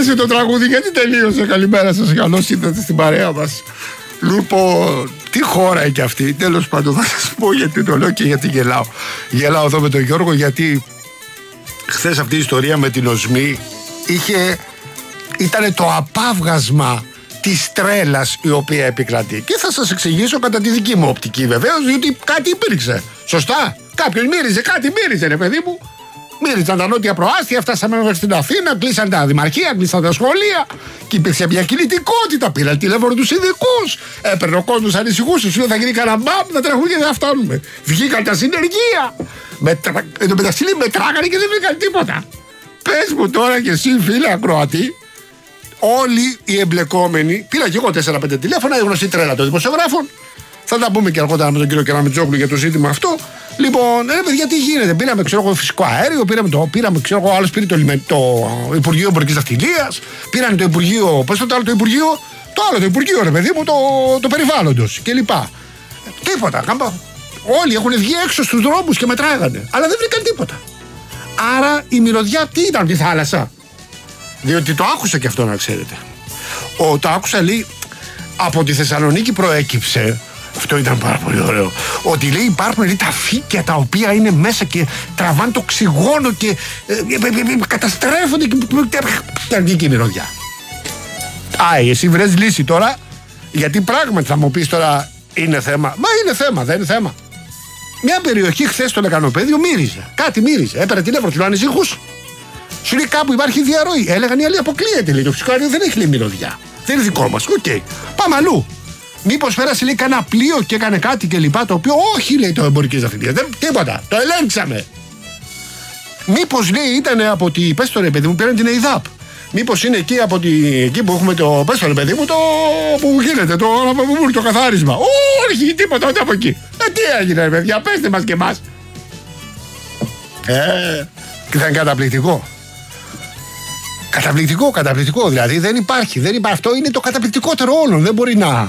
άρεσε το τραγούδι, γιατί τελείωσε. Καλημέρα σας, καλώς ήρθατε στην παρέα μας. Λοιπόν, τι χώρα είναι και αυτή. Τέλος πάντων, θα σας πω γιατί το λέω και γιατί γελάω. Γελάω εδώ με τον Γιώργο, γιατί χθες αυτή η ιστορία με την οσμή ήταν το απάβγασμα της τρέλας η οποία επικρατεί. Και θα σας εξηγήσω κατά τη δική μου οπτική, βεβαίως, διότι κάτι υπήρξε. Σωστά. Κάποιος μύριζε, κάτι μύριζε, ρε παιδί μου. Μύριζαν τα νότια προάστια, φτάσαμε μέχρι στην Αθήνα, κλείσαν τα δημαρχία, κλείσαν τα σχολεία. Και υπήρξε μια κινητικότητα. Πήραν τηλέφωνο τους ειδικούς. Έπαιρνε ο κόσμος, ανησυχούσε. Σου θα γίνει κανένα μπαμ, θα τρέχουν και δεν φτάνουμε. Βγήκαν τα συνεργεία. Εν τω μεταξύ μετράγανε και δεν βρήκαν τίποτα. Πες μου τώρα κι εσύ, φίλε ακροατή, όλοι οι εμπλεκόμενοι. Πήρα κι εγώ 4-5 τηλέφωνα, η γνωστή τρέλα των δημοσιογράφων. Θα τα πούμε και αργότερα με τον κύριο Κεραμετζόγλου για το ζήτημα αυτό. Λοιπόν, παιδιά, τι γίνεται. Πήραμε, φυσικό αέριο, πήραμε, άλλος πήρε το Υπουργείο Εμπορικής Ναυτιλίας, πήραν το Υπουργείο, πώς το άλλο το Υπουργείο, το άλλο το Υπουργείο, ρε παιδί μου, το περιβάλλοντος κλπ. Τίποτα. Όλοι έχουν βγει έξω στους δρόμους και μετράγανε, αλλά δεν βρήκαν τίποτα. Άρα η μυρωδιά τι ήταν, τη θάλασσα. Διότι το άκουσα και αυτό, να ξέρετε. Το άκουσα, λέει, από τη Θεσσαλονίκη προέκυψε. Αυτό ήταν πάρα πολύ ωραίο. Ότι λέει υπάρχουν τα φύκια τα οποία είναι μέσα και τραβάνε το οξυγόνο και καταστρέφονται και αργεί η μυρωδιά. Εσύ βρες λύση τώρα, γιατί πράγματι θα μου πεις τώρα είναι θέμα. Μα είναι θέμα, δεν είναι θέμα. Μια περιοχή χθες στο Λεκανοπέδιο μύριζε. Κάτι μύριζε. Έπαιρνε τηλέφωνο του ανησυχούς. Σου λέει κάπου υπάρχει διαρροή. Έλεγαν οι άλλοι αποκλείεται. Λέει το φυσικό αέριο δεν έχει, λέει, μυρωδιά. Δεν είναι δικό μας. Οκ. Πάμε αλλού. Μήπως πέρασε, λέει, κανένα πλοίο και έκανε κάτι και λοιπά, το οποίο όχι, λέει, το Εμπορικής Ναυτιλίας. Τίποτα. Το ελέγξαμε. Μήπως, λέει, ήταν από τη. Πες το, ρε παιδί μου, πήραν την ΕΙΔΑΠ. Μήπως είναι εκεί από εκεί που έχουμε το. Πες το, ρε παιδί μου, το. Που γίνεται, το καθάρισμα. Όχι, τίποτα, ούτε από εκεί. Τι έγινε, ρε παιδιά, πέστε μας και εμάς. Και θα είναι καταπληκτικό. Καταπληκτικό. Δηλαδή δεν υπάρχει. Αυτό είναι το καταπληκτικότερο όλων. Δεν μπορεί να.